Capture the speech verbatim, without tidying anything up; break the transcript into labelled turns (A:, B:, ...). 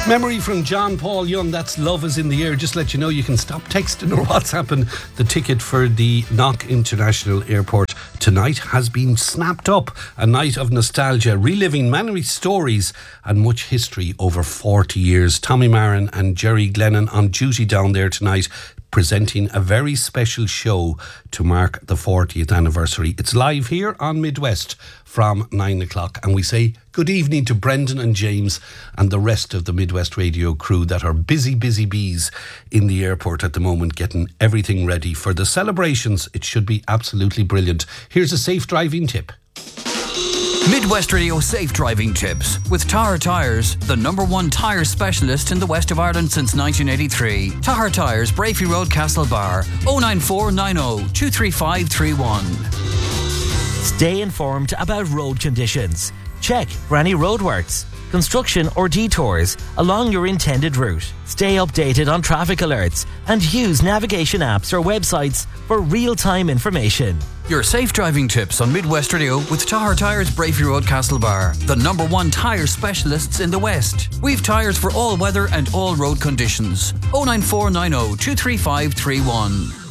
A: Memory from John Paul Young, that's Love Is In The Air. Just let you know you can stop texting or WhatsApping. The ticket for the Knock International Airport tonight has been snapped up. A night of nostalgia, reliving many stories and much history over forty years. Tommy Marin and Jerry Glennon on duty down there tonight, presenting a very special show to mark the fortieth anniversary. It's live here on Midwest from nine o'clock, and we say good evening to Brendan and James and the rest of the Midwest Radio crew that are busy, busy bees in the airport at the moment, getting everything ready for the celebrations. It should be absolutely brilliant. Here's a safe driving tip.
B: Midwest Radio Safe Driving Tips with Tahar Tyres, the number one tyre specialist in the west of Ireland since nineteen eighty-three. Tahar Tyres, Brafey Road, Castlebar, oh nine four nine oh two three five three one.
C: Stay informed about road conditions. Check for any roadworks, construction or detours along your intended route. Stay updated on traffic alerts and use navigation apps or websites for real-time information.
B: Your safe driving tips on Midwest Radio with Tahar Tyres, Brafey Road, Castlebar, the number one tyre specialists in the West. We've tyres for all weather and all road conditions. oh nine four nine oh two three five three one.